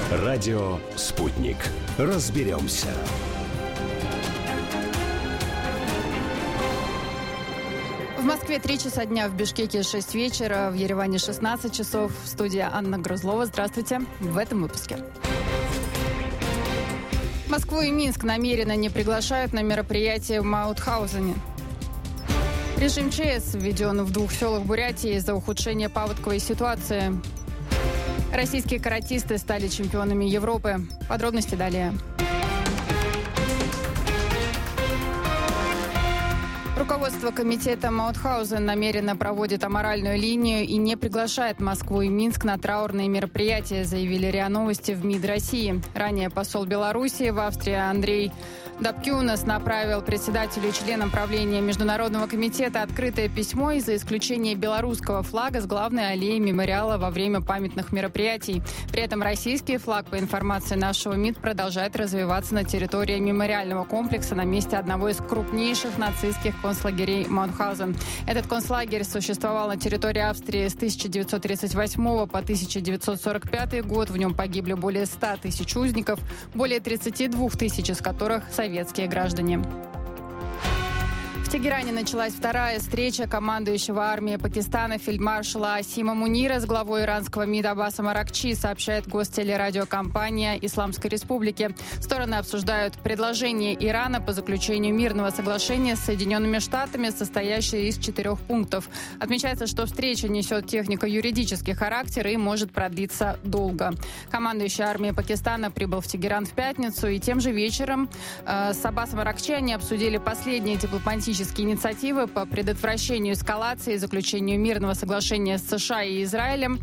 Радио «Спутник». Разберемся. В Москве 3 часа дня, в Бишкеке 6 вечера, в Ереване 16 часов. Студия Анна Грузлова. Здравствуйте. В этом выпуске. Москву и Минск намеренно не приглашают на мероприятие в Маутхаузене. Режим ЧС введен в 2 селах Бурятии из-за ухудшения паводковой ситуации. Российские каратисты стали чемпионами Европы. Подробности далее. Руководство комитета Маутхаузен намеренно проводит аморальную линию и не приглашает Москву и Минск на траурные мероприятия, заявили РИА Новости в МИД России. Ранее посол Белоруссии в Австрии Андрей Дапкюнас направил председателю и членам правления Международного комитета открытое письмо из-за исключения белорусского флага с главной аллеи мемориала во время памятных мероприятий. При этом российский флаг, по информации нашего МИД, продолжает развиваться на территории мемориального комплекса на месте одного из крупнейших нацистских концлагерей Маутхаузен. Этот концлагерь существовал на территории Австрии с 1938 по 1945 год. В нем погибли более 100 тысяч узников, более 32 тысяч из которых советские граждане. В Тегеране началась вторая встреча командующего армией Пакистана фельдмаршала Асима Мунира с главой иранского МИД Аббасом Аракчи, сообщает гостелерадиокомпания Исламской Республики. Стороны обсуждают предложение Ирана по заключению мирного соглашения с Соединенными Штатами, состоящее из 4 пунктов. Отмечается, что встреча несет технико-юридический характер и может продлиться долго. Командующий армией Пакистана прибыл в Тегеран в пятницу, и тем же вечером с Аббасом Аракчи они обсудили последние дипломатические инициативы по предотвращению эскалации и заключению мирного соглашения с США и Израилем.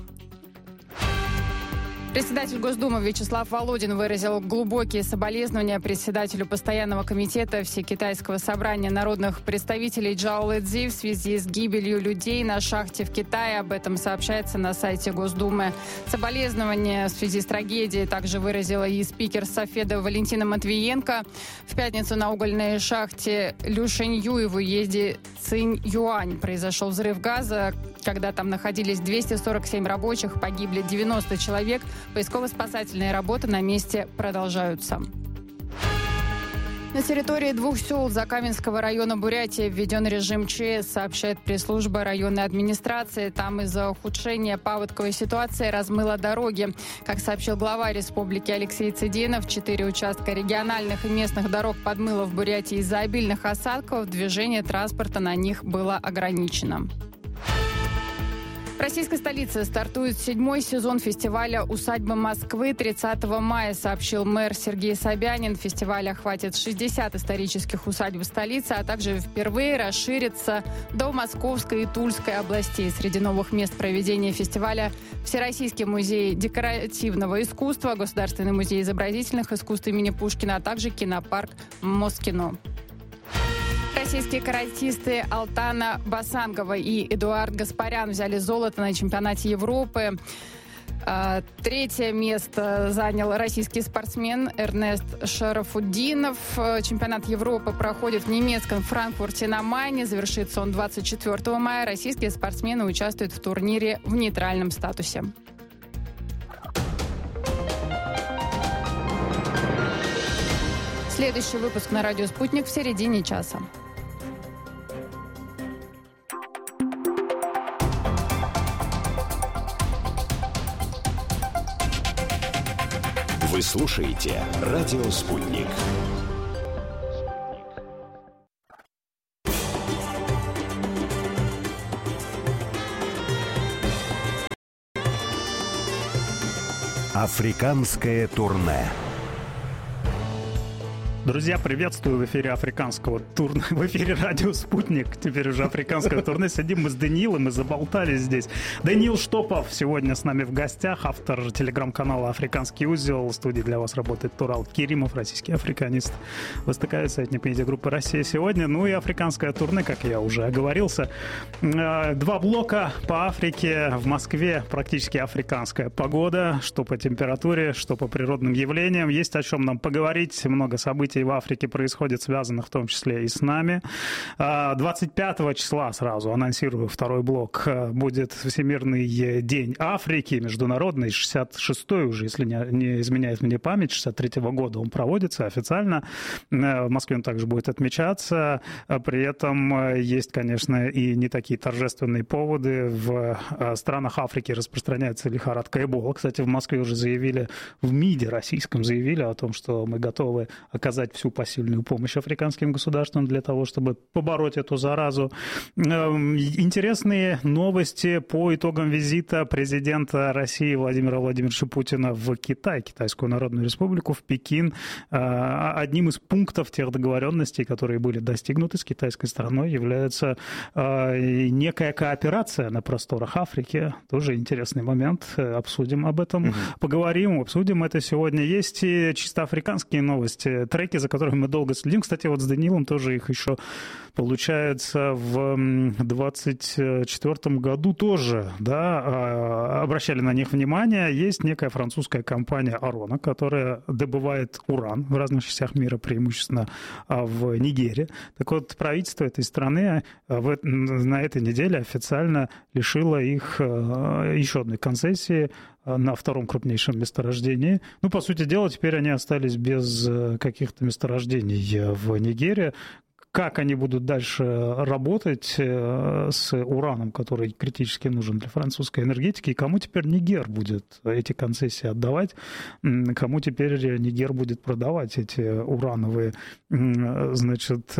Председатель Госдумы Вячеслав Володин выразил глубокие соболезнования председателю постоянного комитета Всекитайского собрания народных представителей Чжао Лэцзи в связи с гибелью людей на шахте в Китае. Об этом сообщается на сайте Госдумы. Соболезнования в связи с трагедией также выразила и спикер Софеда Валентина Матвиенко. В пятницу на угольной шахте Люшэньюй в уезде Цинь-Юань произошел взрыв газа. Когда там находились 247 рабочих, погибли 90 человек. Поисково-спасательные работы на месте продолжаются. На территории 2 сел Закаменского района Бурятии введен режим ЧС, сообщает пресс-служба районной администрации. Там из-за ухудшения паводковой ситуации размыло дороги. Как сообщил глава республики Алексей Цыденов, 4 участка региональных и местных дорог подмыло в Бурятии из-за обильных осадков. Движение транспорта на них было ограничено. В российской столице стартует 7-й сезон фестиваля «Усадьба Москвы» 30 мая, сообщил мэр Сергей Собянин. Фестиваль охватит 60 исторических усадьб столицы, а также впервые расширится до Московской и Тульской областей. Среди новых мест проведения фестиваля Всероссийский музей декоративного искусства, Государственный музей изобразительных искусств имени Пушкина, а также кинопарк «Москино». Российские каратисты Алтана Басангова и Эдуард Гаспарян взяли золото на чемпионате Европы. 3-е место занял российский спортсмен Эрнест Шарафутдинов. Чемпионат Европы проходит в немецком Франкфурте на Майне. Завершится он 24 мая. Российские спортсмены участвуют в турнире в нейтральном статусе. Следующий выпуск на радио «Спутник» в середине часа. Вы слушаете «Радио Спутник». Африканское турне. Друзья, приветствую в эфире африканского турне, в эфире радио «Спутник», теперь уже африканское турне. Сидим мы с Даниилом и заболтались здесь. Даниил Штопов сегодня с нами в гостях, автор телеграм-канала «Африканский узел». В студии для вас работает Турал Керимов, российский африканист, востоковед, советник медиагруппы «Россия сегодня». Ну и африканское турне, как я уже оговорился. 2 блока по Африке. В Москве практически африканская погода, что по температуре, что по природным явлениям. Есть о чем нам поговорить, много событий событий в Африке происходит, связанных в том числе и с нами. 25 числа сразу, анонсирую второй блок, будет Всемирный день Африки, международный, 66-й уже, если не изменяет мне память, 63-го года он проводится официально. В Москве он также будет отмечаться. При этом есть, конечно, и не такие торжественные поводы. В странах Африки распространяется лихорадка Эбола. Кстати, в Москве уже заявили, в МИДе российском заявили о том, что мы готовы оказать всю посильную помощь африканским государствам для того, чтобы побороть эту заразу. Интересные новости по итогам визита президента России Владимира Владимировича Путина в Китай, Китайскую Народную Республику, в Пекин. Одним из пунктов тех договоренностей, которые были достигнуты с китайской стороной, является некая кооперация на просторах Африки. Тоже интересный момент. Обсудим об этом, поговорим, обсудим это сегодня. Есть и чисто африканские новости, треки, за которыми мы долго следим. Кстати, вот с Даниилом тоже их еще, получается, в 2024 году тоже, да, обращали на них внимание. Есть некая французская компания Арона, которая добывает уран в разных частях мира, преимущественно в Нигере. Так вот, правительство этой страны на этой неделе официально лишило их еще одной концессии на втором крупнейшем месторождении. Ну, по сути дела, теперь они остались без каких-то месторождений в Нигере. Как они будут дальше работать с ураном, который критически нужен для французской энергетики, и кому теперь Нигер будет эти концессии отдавать, кому теперь Нигер будет продавать эти урановые, значит,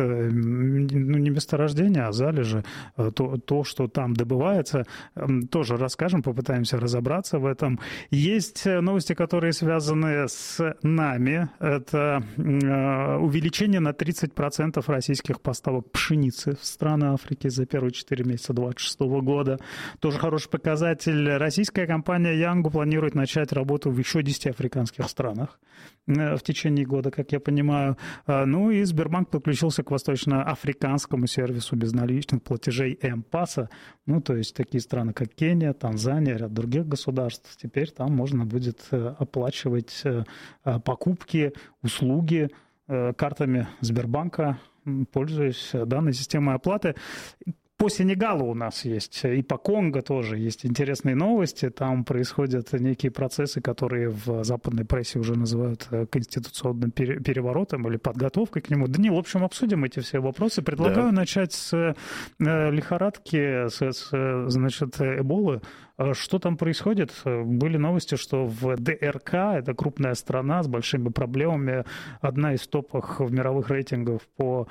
не месторождения, а залежи, то, что там добывается, тоже расскажем, попытаемся разобраться в этом. Есть новости, которые связаны с нами. Это увеличение на 30% российских поставок пшеницы в страны Африки за первые 4 месяца 2026 года. Тоже хороший показатель. Российская компания Янгу планирует начать работу в еще 10 африканских странах в течение года, как я понимаю. Ну и Сбербанк подключился к восточноафриканскому сервису безналичных платежей М-Паса. Ну, то есть такие страны, как Кения, Танзания, ряд других государств. Теперь там можно будет оплачивать покупки, услуги картами Сбербанка, пользуясь данной системой оплаты. По Сенегалу у нас есть, и по Конго тоже есть интересные новости. Там происходят некие процессы, которые в западной прессе уже называют конституционным переворотом или подготовкой к нему. Даниил, в общем, обсудим эти все вопросы. Предлагаю начать с лихорадки, значит, Эболы. Что там происходит? Были новости, что в ДРК, это крупная страна с большими проблемами, одна из топов в мировых рейтингах по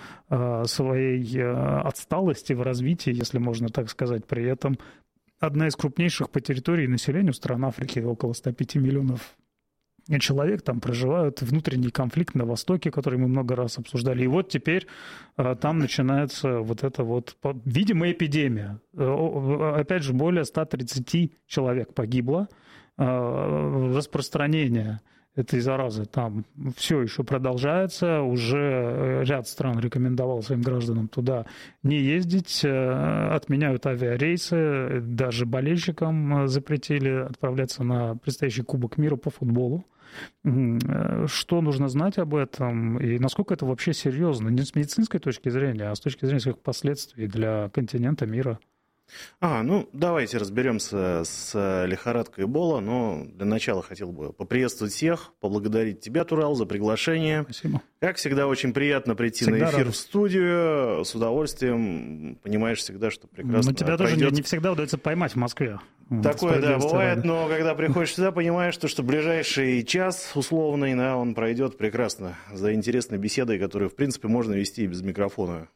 своей отсталости в развитии, если можно так сказать. При этом одна из крупнейших по территории и населению стран Африки, около 105 миллионов человек там проживают, внутренний конфликт на Востоке, который мы много раз обсуждали. И вот теперь там начинается вот эта вот, видимо, эпидемия. Опять же, более 130 человек погибло. Распространение этой заразы там все еще продолжается. Уже ряд стран рекомендовал своим гражданам туда не ездить, отменяют авиарейсы, даже болельщикам запретили отправляться на предстоящий Кубок мира по футболу. Что нужно знать об этом и насколько это вообще серьезно, не с медицинской точки зрения, а с точки зрения своих последствий для континента, мира? Ну, давайте разберемся с лихорадкой Эбола, но для начала хотел бы поприветствовать всех, поблагодарить тебя, Турал, за приглашение. Спасибо. Как всегда, очень приятно прийти на эфир в студию, с удовольствием, понимаешь всегда, что прекрасно. Но тебя тоже не всегда удается поймать в Москве. Такое, да, бывает, но когда приходишь сюда, понимаешь, что ближайший час условный, да, он пройдет прекрасно за интересной беседой, которую, в принципе, можно вести и без микрофона.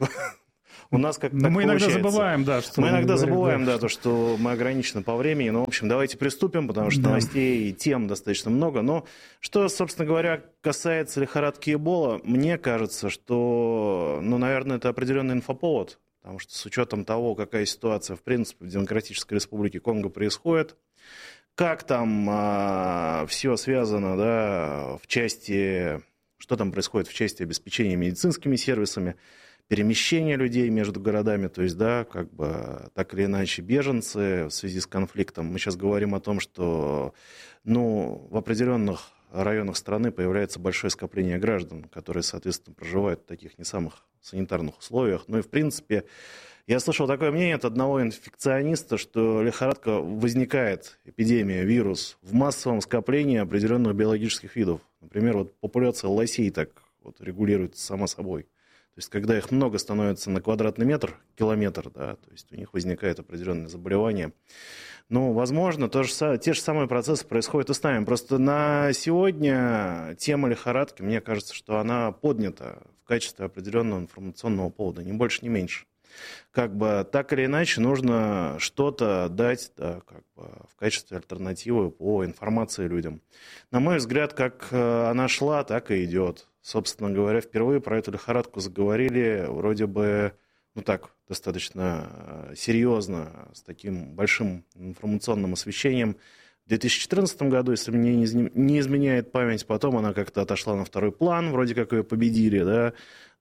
У нас как-то так мы иногда забываем, да, что мы иногда забываем, да, то, что мы ограничены по времени. Но, в общем, давайте приступим, потому что новостей и тем достаточно много. Но что, собственно говоря, касается лихорадки Эбола, мне кажется, что, наверное, это определенный инфоповод. Потому что с учетом того, какая ситуация, в принципе, в Демократической Республике Конго происходит, как там все связано, да, в части, что там происходит в части обеспечения медицинскими сервисами, перемещение людей между городами, то есть, да, как бы так или иначе беженцы в связи с конфликтом. Мы сейчас говорим о том, что, в определенных районах страны появляется большое скопление граждан, которые, соответственно, проживают в таких не самых санитарных условиях. Ну и, в принципе, я слышал такое мнение от одного инфекциониста, что лихорадка возникает, эпидемия, вирус, в массовом скоплении определенных биологических видов. Например, вот популяция лосей так вот регулируется сама собой. То есть, когда их много становится на квадратный метр, километр, да, то есть у них возникает определенное заболевание. Ну, возможно, те же самые процессы происходят и с нами. Просто на сегодня тема лихорадки, мне кажется, что она поднята в качестве определенного информационного повода, ни больше, ни меньше. Как бы так или иначе нужно что-то дать, да, как бы в качестве альтернативы по информации людям. На мой взгляд, как она шла, так и идет. Собственно говоря, впервые про эту лихорадку заговорили вроде бы, ну так, достаточно серьезно, с таким большим информационным освещением в 2014 году, если мне не изменяет память. Потом она как-то отошла на второй план, вроде как ее победили, да.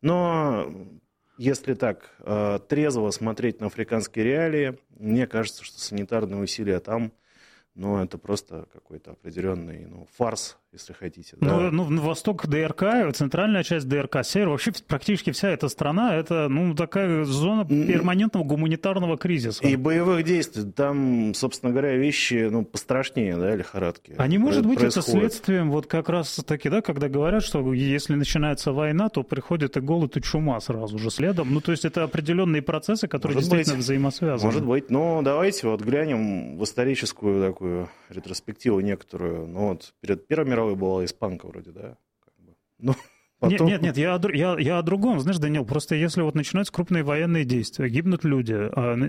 Но если так трезво смотреть на африканские реалии, мне кажется, что санитарные усилия там, ну, это просто какой-то определенный, ну, фарс, если хотите. Да. Ну, восток ДРК, центральная часть ДРК, север, вообще практически вся эта страна, это, ну, такая зона перманентного гуманитарного кризиса. И боевых действий. Там, собственно говоря, вещи, ну, пострашнее, да, лихорадки. А не может быть это следствием вот как раз-таки, да, когда говорят, что если начинается война, то приходит и голод, и чума сразу же следом. Ну, то есть это определенные процессы, которые действительно взаимосвязаны. Может быть. Но давайте вот глянем в историческую такую ретроспективу некоторую. Ну, вот перед Первой мировой была испанка вроде, да? Ну, потом... Нет, я о другом. Знаешь, Данил, просто если вот начинаются крупные военные действия, гибнут люди,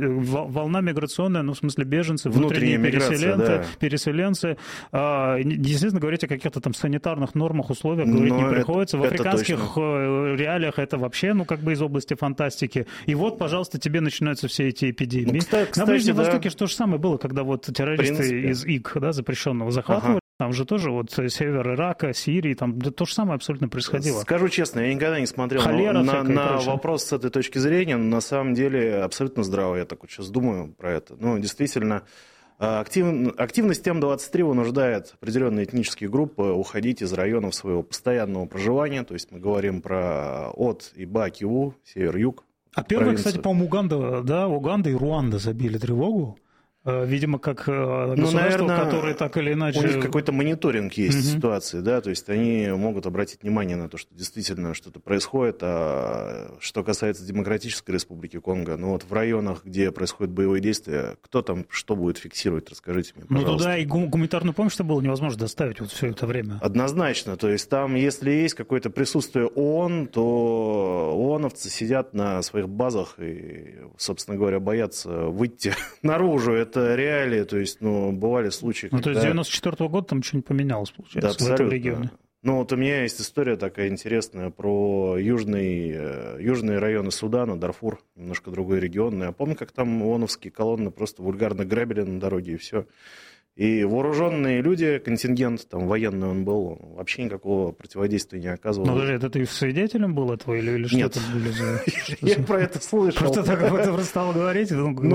волна миграционная, ну, в смысле, беженцы, внутренние переселенцы, естественно, говорить о каких-то там санитарных нормах, условиях говорить не приходится. В африканских реалиях это вообще, ну, как бы из области фантастики. И вот, пожалуйста, тебе начинаются все эти эпидемии. Ну, на Ближнем Востоке же то же самое было, когда вот террористы из ИГ, да, запрещенного, захватывали. Там же тоже вот север Ирака, Сирии, там то же самое абсолютно происходило. Скажу честно, я никогда не смотрел на вопрос с этой точки зрения, но на самом деле абсолютно здраво, я так вот сейчас думаю про это. Ну, действительно, активность М-23 вынуждает определенные этнические группы уходить из районов своего постоянного проживания, то есть мы говорим про От и Ба, Киву, север-юг. А первые, кстати, по-моему, Уганда и Руанда забили тревогу. Видимо, как государство, наверное, которое так или иначе... У них какой-то мониторинг есть ситуации, да, то есть они могут обратить внимание на то, что действительно что-то происходит. А что касается Демократической Республики Конго, ну вот в районах, где происходят боевые действия, кто там что будет фиксировать, расскажите мне, пожалуйста. Ну туда и гуманитарную помощь-то было невозможно доставить вот все это время. Однозначно, то есть там, если есть какое-то присутствие ООН, то ООНовцы сидят на своих базах и, собственно говоря, боятся выйти наружу. Это реалии, то есть, ну, бывали случаи, когда... то есть с 94-го года там ничего не поменялось, получается, да, в этом регионе. Ну, вот у меня есть история такая интересная про южные районы Судана, Дарфур, немножко другой регион. Я помню, как там ООНовские колонны просто вульгарно грабили на дороге, и все. И вооруженные люди, контингент, там, военный он был, вообще никакого противодействия не оказывал. Ну, подожди, это ты свидетелем был этого или что? Нет, я про это слышал. Просто так об этом стал говорить,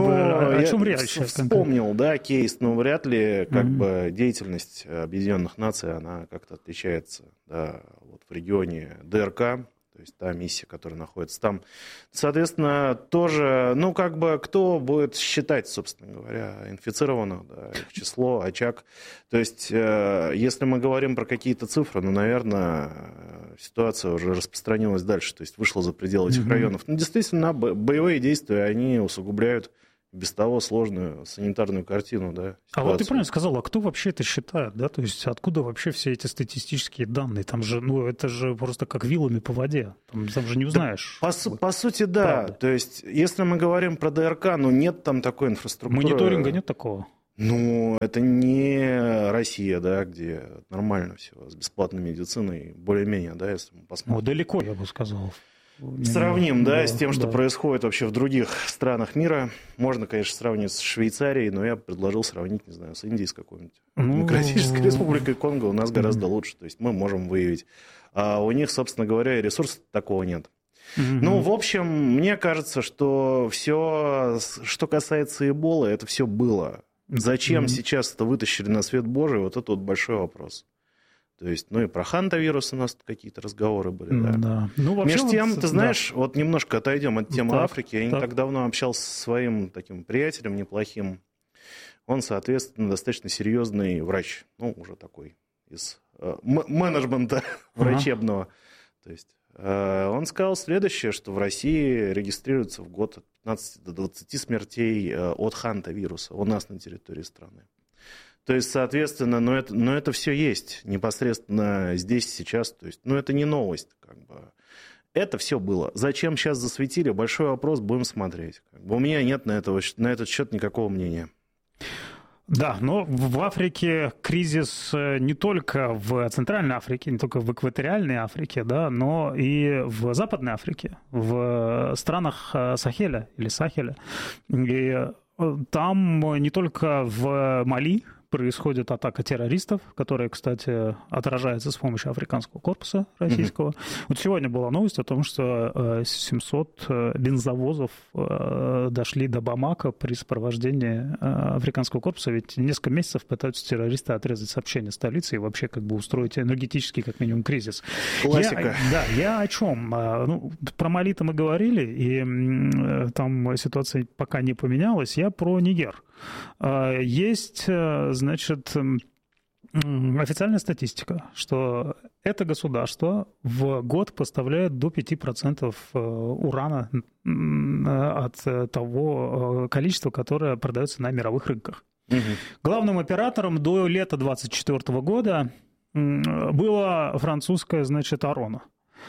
о чем речь? Вспомнил, да, кейс, но вряд ли как бы деятельность Объединенных Наций, она как-то отличается, да, вот в регионе ДРК. То есть та миссия, которая находится там. Соответственно, тоже, ну, как бы, кто будет считать, собственно говоря, инфицированных, да, их число, очаг. То есть, если мы говорим про какие-то цифры, ну, наверное, ситуация уже распространилась дальше, то есть вышла за пределы этих районов. Ну, действительно, боевые действия, они усугубляют без того сложную санитарную картину, да, ситуацию. А вот ты правильно сказал, а кто вообще это считает, да, то есть откуда вообще все эти статистические данные? Там же, ну, это же просто как вилами по воде, там же не узнаешь. Да, по сути, да, правда. То есть если мы говорим про ДРК, ну, нет там такой инфраструктуры. Мониторинга нет такого? Ну, это не Россия, да, где нормально все, с бесплатной медициной, более-менее, да, если мы посмотрим. Ну, далеко, я бы сказал. Сравним, да, с тем, что происходит вообще в других странах мира. Можно, конечно, сравнить с Швейцарией, но я предложил сравнить, не знаю, с Индией, с какой-нибудь Демократической Республикой Конго. У нас гораздо лучше, то есть мы можем выявить. А у них, собственно говоря, и ресурсов такого нет. Ну, в общем, мне кажется, что все, что касается Эболы, это все было. Зачем сейчас это вытащили на свет Божий, вот это вот большой вопрос. То есть, ну и про хантавирус у нас какие-то разговоры были. Да. Да. Ну, вообще, Между тем, вот, ты знаешь, вот немножко отойдем от темы так, Африки. Я не так давно общался со своим таким приятелем неплохим. Он, соответственно, достаточно серьезный врач. Ну, уже такой из менеджмента врачебного. То есть он сказал следующее, что в России регистрируется в год от 15 до 20 смертей от хантавируса у нас на территории страны. То есть, соответственно, но это все есть непосредственно здесь, сейчас. То есть, это не новость. Как бы. Это все было. Зачем сейчас засветили? Большой вопрос, будем смотреть. Как бы у меня нет на этот счет никакого мнения. Да, но в Африке кризис не только в Центральной Африке, не только в экваториальной Африке, да, но и в Западной Африке, в странах Сахеля или Сахеля. И там не только в Мали происходит атака террористов, которая, кстати, отражается с помощью африканского корпуса российского. Вот сегодня была новость о том, что 700 бензовозов дошли до Бамака при сопровождении африканского корпуса, ведь несколько месяцев пытаются террористы отрезать сообщение столицы и вообще как бы устроить энергетический, как минимум, кризис. Классика. Я о чем? Ну, про Мали-то мы говорили, и там ситуация пока не поменялась. Я про Нигер. Есть, значит, официальная статистика, что это государство в год поставляет до 5% урана от того количества, которое продается на мировых рынках. Главным оператором до лета 2024 года была французская, значит, Арана.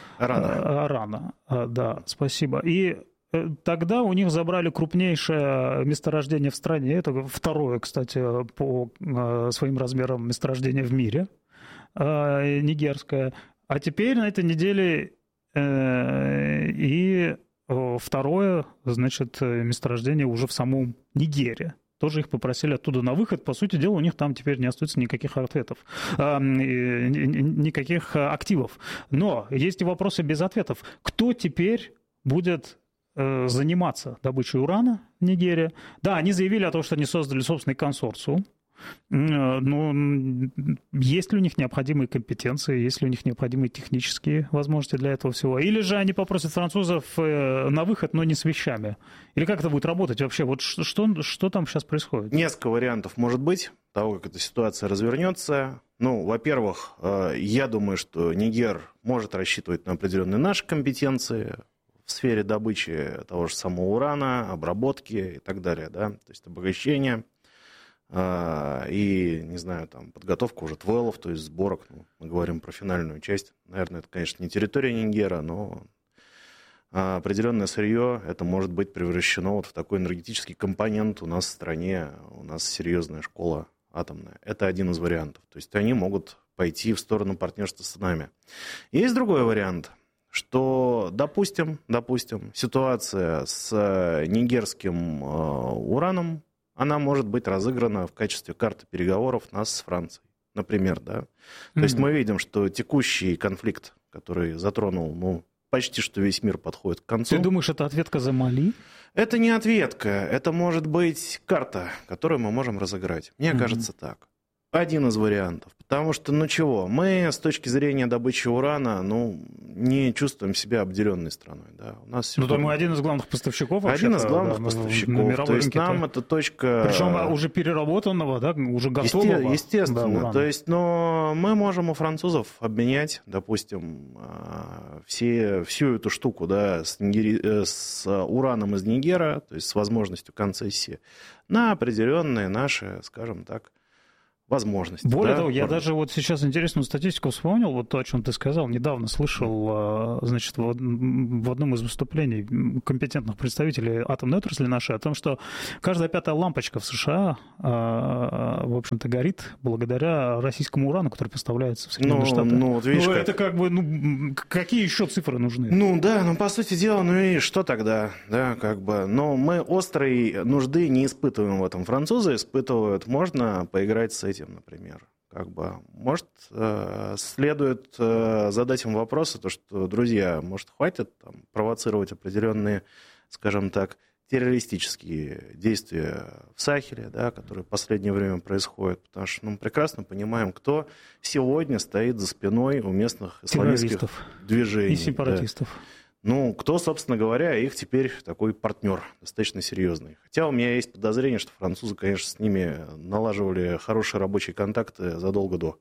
Да, спасибо. И тогда у них забрали крупнейшее месторождение в стране. Это второе, кстати, по своим размерам месторождение в мире, нигерское. А теперь на этой неделе и второе, значит, месторождение уже в самом Нигере. Тоже их попросили оттуда на выход. По сути дела, у них там теперь не остается никаких ответов, никаких активов. Но есть и вопросы без ответов. Кто теперь будет заниматься добычей урана в Нигерии? Да, они заявили о том, что они создали собственный консорциум. Но есть ли у них необходимые компетенции, есть ли у них необходимые технические возможности для этого всего? Или же они попросят французов на выход, но не с вещами? Или как это будет работать вообще? Вот что там сейчас происходит? Несколько вариантов может быть того, как эта ситуация развернется. Ну, во-первых, я думаю, что Нигер может рассчитывать на определенные наши компетенции в сфере добычи того же самого урана, обработки и так далее, да, то есть обогащения. И, не знаю, там, подготовка уже твелов, то есть сборок, мы говорим про финальную часть. Наверное, это, конечно, не территория Нигера, но определенное сырье, это может быть превращено вот в такой энергетический компонент у нас в стране, у нас серьезная школа атомная. Это один из вариантов. То есть они могут пойти в сторону партнерства с нами. Есть другой вариант, что, допустим, ситуация с нигерским ураном, она может быть разыграна в качестве карты переговоров нас с Францией, например, да. То есть мы видим, что текущий конфликт, который затронул, почти что весь мир подходит к концу. Ты думаешь, это ответка за Мали? Это не ответка, это может быть карта, которую мы можем разыграть. Мне кажется так. Один из вариантов. Потому что, мы с точки зрения добычи урана, не чувствуем себя обделенной страной. Да. У нас там мы один из главных поставщиков. Один из главных поставщиков. То есть нам эта точка... Причем уже переработанного, да, уже готового. Естественно. Да, то есть, но мы можем у французов обменять, допустим, всю эту штуку, да, с ураном из Нигера, то есть с возможностью концессии, на определенные наши, скажем так, возможности. Более того, я даже вот сейчас интересную статистику вспомнил, вот то, о чем ты сказал, недавно слышал, значит, в одном из выступлений компетентных представителей атомной отрасли нашей о том, что каждая пятая лампочка в США, в общем-то, горит благодаря российскому урану, который поставляется в Соединенные Штаты. Вот видишь, это как бы, какие еще цифры нужны? По сути дела, и что тогда? Да, как бы, но мы острой нужды не испытываем в этом. Французы испытывают, можно поиграть с этим, например. Может, следует задать им вопросы, то что, друзья, может, хватит провоцировать определенные, скажем так, террористические действия в Сахеле, да, которые в последнее время происходят, потому что мы прекрасно понимаем, кто сегодня стоит за спиной у местных исламистских движений. И сепаратистов. Да. Ну, кто, собственно говоря, их теперь такой партнер достаточно серьезный. Хотя у меня есть подозрение, что французы, конечно, с ними налаживали хорошие рабочие контакты задолго до.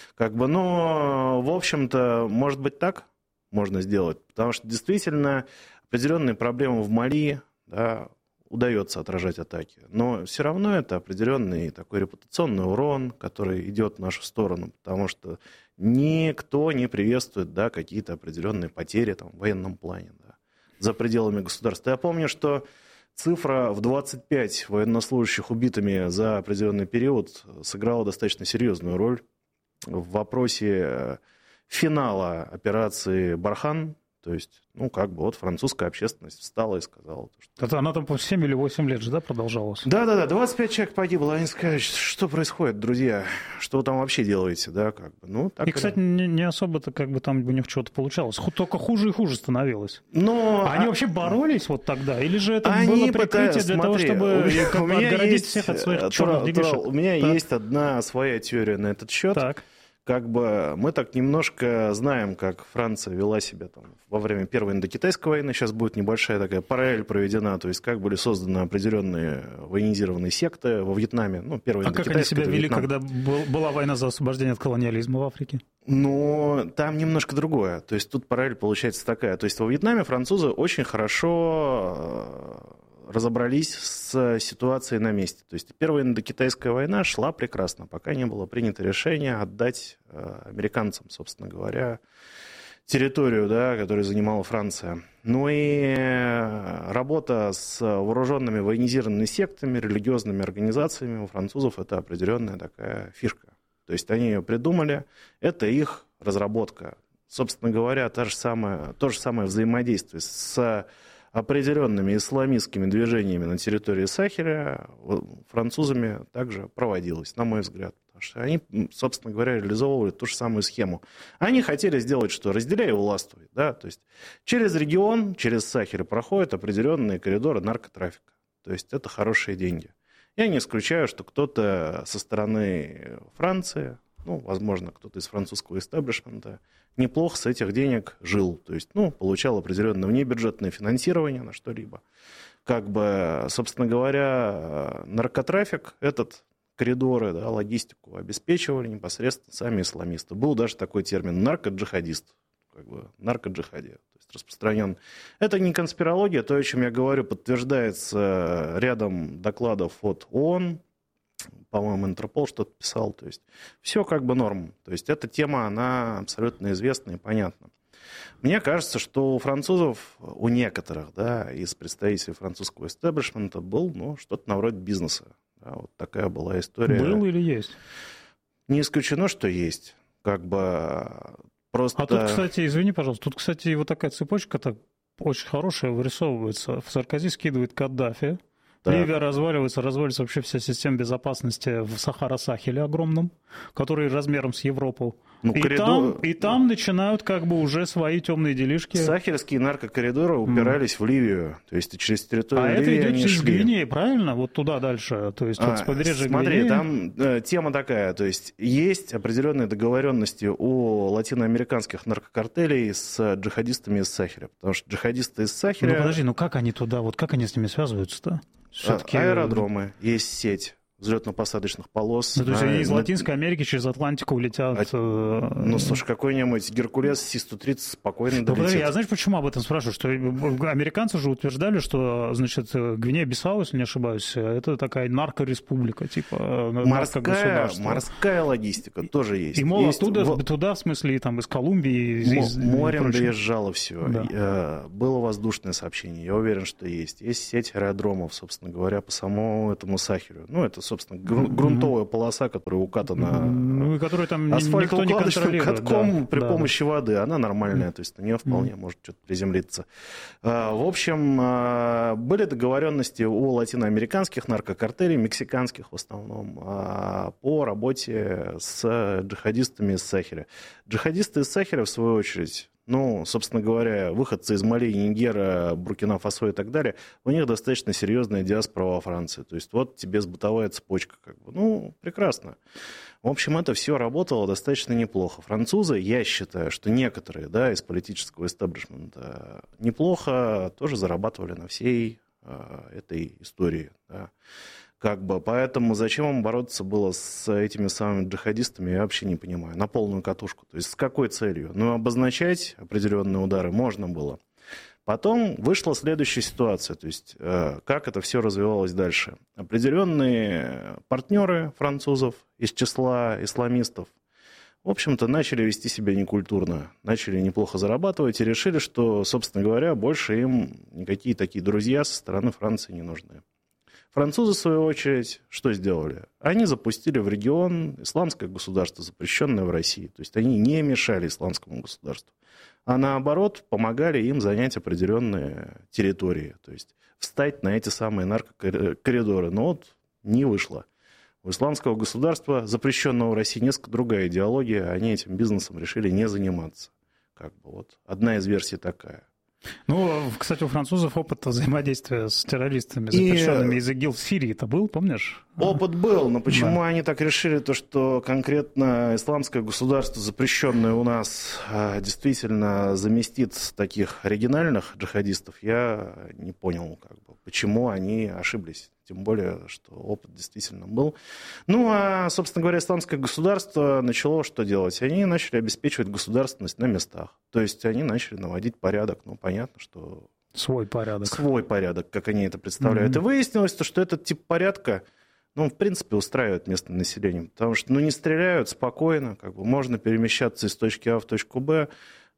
Но, в общем-то, может быть, так можно сделать, потому что действительно определенные проблемы в Мали, да, удается отражать атаки. Но все равно это определенный такой репутационный урон, который идет в нашу сторону, потому что никто не приветствует, да, какие-то определенные потери там, в военном плане, да, за пределами государства. Я помню, что цифра в 25 военнослужащих убитыми за определенный период сыграла достаточно серьезную роль в вопросе финала операции «Бархан». То есть, французская общественность встала и сказала... Это она там по 7 или 8 лет же, да, продолжалась? Да, 25 человек погибло. Они сказали, что происходит, друзья? Что вы там вообще делаете, да, так. И, кстати, не особо-то там у них что-то получалось. Только хуже и хуже становилось. Они вообще боролись вот тогда? Или же это было прикрытие для того, чтобы отгородить всех от своих черных делишек? У меня есть одна своя теория на этот счет. Так. Мы так немножко знаем, как Франция вела себя там во время Первой Индокитайской войны. Сейчас будет небольшая такая параллель проведена, то есть как были созданы определенные военизированные секты во Вьетнаме. Первая Индокитайская. Как они себя вели, когда была война за освобождение от колониализма в Африке? Там немножко другое. То есть тут параллель получается такая. То есть во Вьетнаме французы очень хорошо разобрались с ситуацией на месте. То есть Первая Индокитайская война шла прекрасно, пока не было принято решение отдать американцам, собственно говоря, территорию, да, которую занимала Франция. И работа с вооруженными военизированными сектами, религиозными организациями у французов это определенная такая фишка. То есть они ее придумали, это их разработка. Собственно говоря, то же самое взаимодействие с определенными исламистскими движениями на территории Сахеля французами также проводилось, на мой взгляд. Потому что они, собственно говоря, реализовывали ту же самую схему. Они хотели сделать что? Разделяй и властвуй. Да? То есть через регион, через Сахель проходят определенные коридоры наркотрафика. То есть это хорошие деньги. Я не исключаю, что кто-то со стороны Франции, возможно, кто-то из французского истеблишмента, неплохо с этих денег жил. То есть, получал определенное внебюджетное финансирование на что-либо. Собственно говоря, наркотрафик, коридоры, да, логистику обеспечивали непосредственно сами исламисты. Был даже такой термин наркоджихадист. Наркоджихади, то есть распространен. Это не конспирология, то, о чем я говорю, подтверждается рядом докладов от ООН, по-моему, Интерпол что-то писал, то есть все норм. То есть эта тема, она абсолютно известна и понятна. Мне кажется, что у французов, у некоторых, да, из представителей французского истеблишмента был, что-то на вроде бизнеса. Да, вот такая была история. Был или есть? Не исключено, что есть. Просто... А тут, кстати, извини, пожалуйста, вот такая цепочка так очень хорошая вырисовывается. В Саркози скидывает Каддафи. Ливия разваливается вообще вся система безопасности в Сахара-Сахеле огромном, который размером с Европу. И там начинают уже свои темные делишки. Сахельские наркокоридоры упирались в Ливию, то есть через территорию Ливии это идет через Гвинею, правильно? Вот туда дальше, то есть с побережья Гвинеи. Смотри, там тема такая, то есть есть определенные договоренности у латиноамериканских наркокартелей с джихадистами из Сахеля, потому что джихадисты из Сахеля... Подожди, как они туда, как они с ними связываются-то? Аэродромы, есть сеть взлетно-посадочных полос. То есть они из Латинской Америки через Атлантику улетят. Слушай, какой-нибудь Геркулес Си-130 спокойно долетит. Подожди, я знаешь, почему об этом спрашиваю? Что американцы же утверждали, что, Гвинея-Бисау, если не ошибаюсь, это такая наркореспублика, типа наркогосударство. Морская логистика тоже есть. И, мол, туда, в смысле, из Колумбии... Морем доезжало все. Да. Было воздушное сообщение, я уверен, что есть. Есть сеть аэродромов, собственно говоря, по самому этому Сахелю. Это, собственно, грунтовая полоса, которая укатана которую там никто не контролирует. Катком при помощи воды. Она нормальная, то есть на нее вполне может что-то приземлиться. В общем, были договоренности у латиноамериканских наркокартелей, мексиканских в основном, по работе с джихадистами из Сахеля. Джихадисты из Сахеля, в свою очередь, ну, собственно говоря, выходцы из Мали, Нигера, Буркина-Фасо и так далее, у них достаточно серьезная диаспора во Франции. То есть вот тебе бытовая цепочка. Как бы. Ну, прекрасно. В общем, это все работало достаточно неплохо. Французы, я считаю, что некоторые, да, из политического истеблишмента неплохо тоже зарабатывали на всей этой истории. Да. Как бы, поэтому зачем им бороться было с этими самыми джихадистами, я вообще не понимаю. На полную катушку. То есть с какой целью? Ну, обозначать определенные удары можно было. Потом вышла следующая ситуация. То есть как это все развивалось дальше. Определенные партнеры французов из числа исламистов, в общем-то, начали вести себя некультурно, начали неплохо зарабатывать и решили, что, собственно говоря, больше им никакие такие друзья со стороны Франции не нужны. Французы, в свою очередь, что сделали? Они запустили в регион исламское государство, запрещенное в России. То есть они не мешали исламскому государству, а наоборот помогали им занять определенные территории. То есть встать на эти самые наркокоридоры. Но вот не вышло. У исламского государства, запрещенного в России, несколько другая идеология. Они этим бизнесом решили не заниматься. Как бы вот одна из версий такая. Ну, кстати, у французов опыт взаимодействия с террористами, запрещенными из ИГИЛ в Сирии-то был, помнишь? Опыт был, но почему они так решили, то, что конкретно исламское государство, запрещенное у нас, действительно заместит таких оригинальных джихадистов, я не понял, как бы, почему они ошиблись. Тем более, что опыт действительно был. Ну, а, собственно говоря, исламское государство начало что делать? Они начали обеспечивать государственность на местах. То есть они начали наводить порядок. Ну, понятно, что... Свой порядок. Свой порядок, как они это представляют. И выяснилось, что этот тип порядка, ну, в принципе, устраивает местное население. Потому что, ну, не стреляют спокойно, как бы можно перемещаться из точки А в точку Б,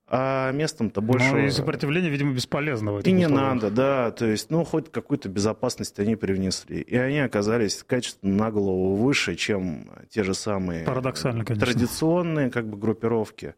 а местом-то больше... Ну, и сопротивление, видимо, бесполезно в этих И не условиях. надо, да, то есть, ну, хоть какую-то безопасность они привнесли. И они оказались качественно на голову выше, чем те же самые Парадоксально, конечно. Традиционные, как бы, группировки,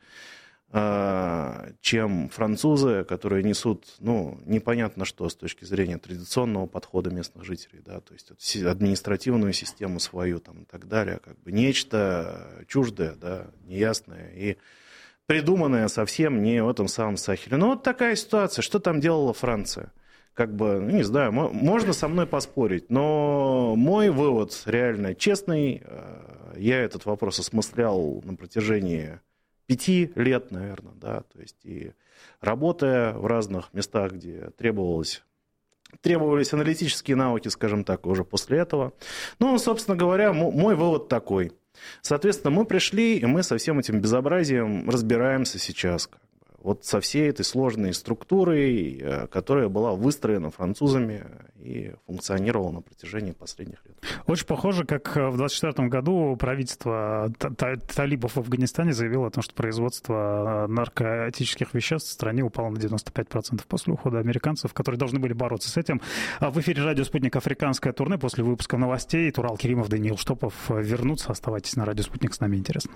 чем французы, которые несут, ну, непонятно что с точки зрения традиционного подхода местных жителей, да, то есть административную систему свою там и так далее, как бы нечто чуждое, да, неясное и придуманная совсем не в этом самом Сахеле. Ну, вот такая ситуация. Что там делала Франция? Как бы, ну, не знаю, можно со мной поспорить, но мой вывод реально честный. Я этот вопрос осмыслял на протяжении 5 лет, наверное, да, то есть и работая в разных местах, где требовались аналитические навыки, скажем так, уже после этого. Ну, собственно говоря, мой вывод такой. Соответственно, мы пришли, и мы со всем этим безобразием разбираемся сейчас. Вот со всей этой сложной структурой, которая была выстроена французами и функционировала на протяжении последних лет. Очень похоже, как в 1924 году правительство талибов в Афганистане заявило о том, что производство наркотических веществ в стране упало на 95% после ухода американцев, которые должны были бороться с этим. В эфире радио «Спутник» «Африканское турне». После выпуска новостей Турал Керимов, Даниил Штопов вернутся. Оставайтесь на радио «Спутник», с нами интересно.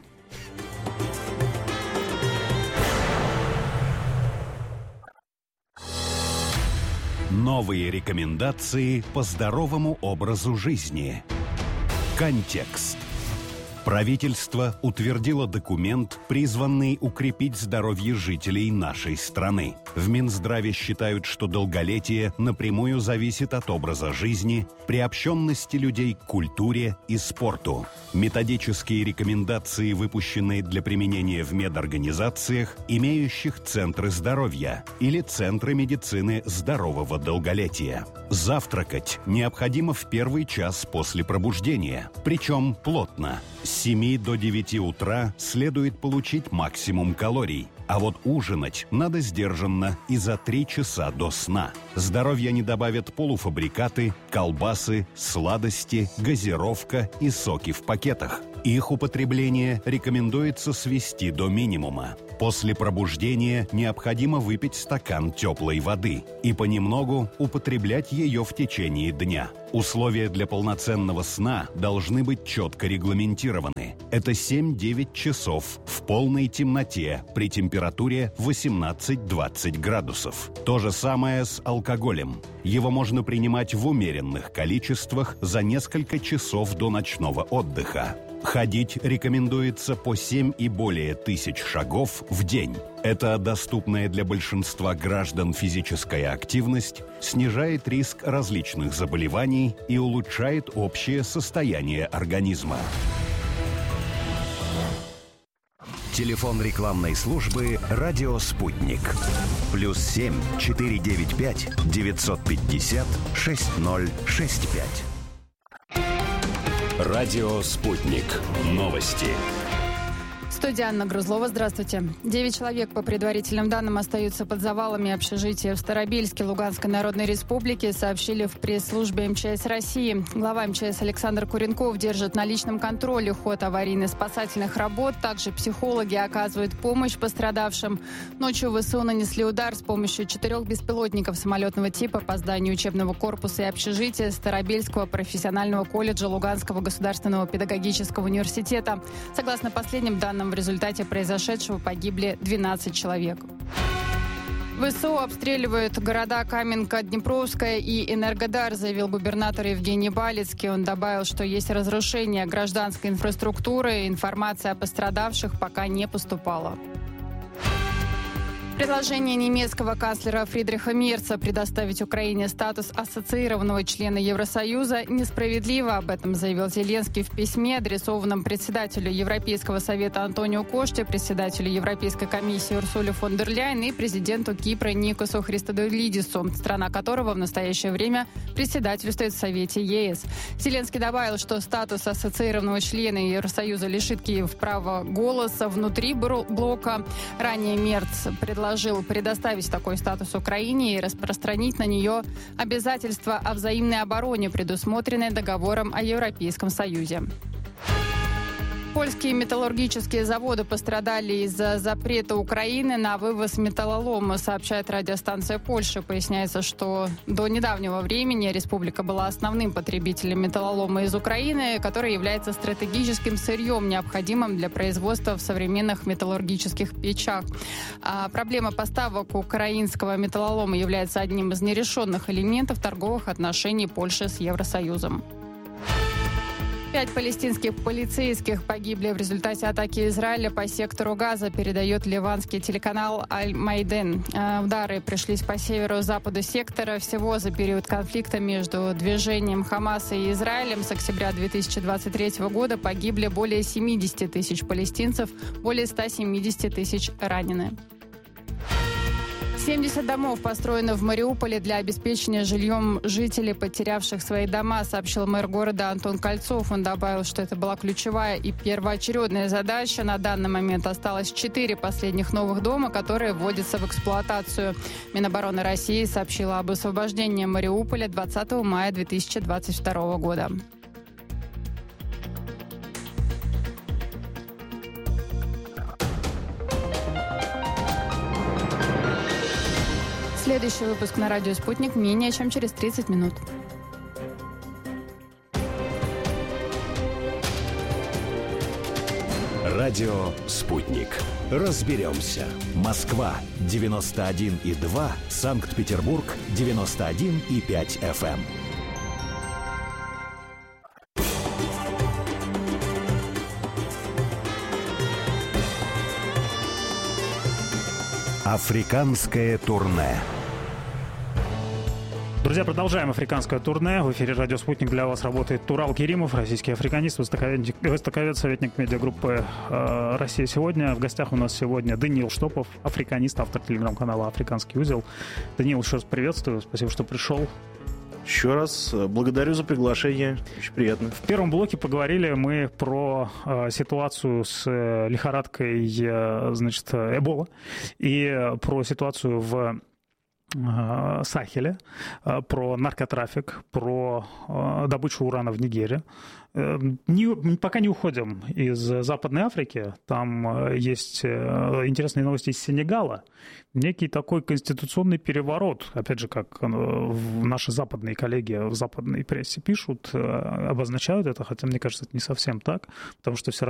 Новые рекомендации по здоровому образу жизни. Контекст. Правительство утвердило документ, призванный укрепить здоровье жителей нашей страны. В Минздраве считают, что долголетие напрямую зависит от образа жизни, приобщенности людей к культуре и спорту. Методические рекомендации, выпущенные для применения в медорганизациях, имеющих центры здоровья или центры медицины здорового долголетия. Завтракать необходимо в первый час после пробуждения, причем плотно. С 7 до 9 утра следует получить максимум калорий, а вот ужинать надо сдержанно и за 3 часа до сна. Здоровья не добавят полуфабрикаты, колбасы, сладости, газировка и соки в пакетах. Их употребление рекомендуется свести до минимума. После пробуждения необходимо выпить стакан теплой воды и понемногу употреблять ее в течение дня. Условия для полноценного сна должны быть четко регламентированы. Это 7-9 часов в полной темноте при температуре 18-20 градусов. То же самое с алкоголем. Его можно принимать в умеренных количествах за несколько часов до ночного отдыха. Ходить рекомендуется по 7 и более тысяч шагов в день. Эта доступная для большинства граждан физическая активность снижает риск различных заболеваний и улучшает общее состояние организма. Телефон рекламной службы «Радио Спутник». +7 495 950 6065. Радио «Спутник». Новости. Студия Анна Грузлова. Здравствуйте. 9 человек, по предварительным данным, остаются под завалами общежития в Старобельске Луганской Народной Республики, сообщили в пресс-службе МЧС России. Глава МЧС Александр Куренков держит на личном контроле ход аварийно-спасательных работ. Также психологи оказывают помощь пострадавшим. Ночью ВСУ нанесли удар с помощью 4 беспилотников самолетного типа по зданию учебного корпуса и общежития Старобельского профессионального колледжа Луганского государственного педагогического университета. Согласно последним данным, в результате произошедшего погибли 12 человек. ВСУ обстреливают города Каменка, Днепровская и Энергодар, заявил губернатор Евгений Балицкий. Он добавил, что есть разрушение гражданской инфраструктуры, информация о пострадавших пока не поступала. Предложение немецкого канцлера Фридриха Мерца предоставить Украине статус ассоциированного члена Евросоюза несправедливо. Об этом заявил Зеленский в письме, адресованном председателю Европейского совета Антонио Коште, председателю Европейской комиссии Урсуле фон дер Ляйен и президенту Кипра Никосу Христодоулидису, страна которого в настоящее время председательствует в Совете ЕС. Зеленский добавил, что статус ассоциированного члена Евросоюза лишит Киев права голоса внутри блока. Ранее Мерц предложил предоставить такой статус Украине и распространить на нее обязательства о взаимной обороне, предусмотренные договором о Европейском Союзе. Польские металлургические заводы пострадали из-за запрета Украины на вывоз металлолома, сообщает радиостанция Польши. Поясняется, что до недавнего времени республика была основным потребителем металлолома из Украины, который является стратегическим сырьем, необходимым для производства в современных металлургических печах. Проблема поставок украинского металлолома является одним из нерешенных элементов торговых отношений Польши с Евросоюзом. 5 палестинских полицейских погибли в результате атаки Израиля по сектору Газа, передает ливанский телеканал Аль-Майден. Удары пришлись по северо-западу сектора. Всего за период конфликта между движением Хамаса и Израилем с октября 2023 года погибли более 70 тысяч палестинцев, более 170 тысяч ранены. 70 домов построено в Мариуполе для обеспечения жильем жителей, потерявших свои дома, сообщил мэр города Антон Кольцов. Он добавил, что это была ключевая и первоочередная задача. На данный момент осталось 4 последних новых дома, которые вводятся в эксплуатацию. Минобороны России сообщила об освобождении Мариуполя 20 мая 2022 года. Следующий выпуск на радио «Спутник» менее чем через 30 минут. Радио «Спутник». Разберемся. Москва 91,2, Санкт-Петербург 91,5 FM. Африканское турне. Друзья, продолжаем африканское турне. В эфире «Радио Спутник» для вас работает Турал Керимов, российский африканист, востоковед, советник медиагруппы «Россия сегодня». В гостях у нас сегодня Даниил Штопов, африканист, автор телеграм-канала «Африканский узел». Даниил, еще раз приветствую, спасибо, что пришел. Еще раз благодарю за приглашение, очень приятно. В первом блоке поговорили мы про ситуацию с лихорадкой, значит, Эбола, и про ситуацию в Сахеле, про наркотрафик, про добычу урана в Нигере. Пока не уходим из Западной Африки. Там есть интересные новости из Сенегала. Некий такой конституционный переворот, опять же, как наши западные коллеги в западной прессе пишут, обозначают это, хотя мне кажется, это не совсем так, потому что все